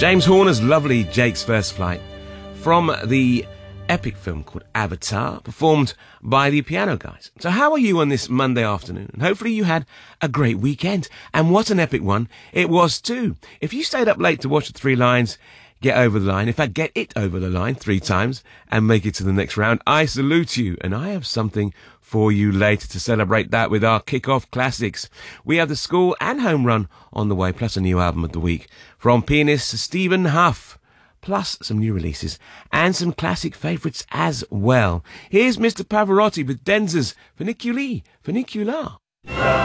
James Horner's lovely Jake's First Flight from the epic film called Avatar, performed by the Piano Guys. So how are you on this Monday afternoon? And hopefully you had a great weekend. And what an epic one it was too. If you stayed up late to watch the Three Lions get over the line, in fact get it over the line 3 times and make it to the next round, I salute you. And I have something for you later to celebrate that with our kickoff classics. We have the school and home run on the way, plus a new album of the week from pianist Stephen Huff, plus some new releases and some classic favourites as well. Here's Mr. Pavarotti with Denza's Funiculi.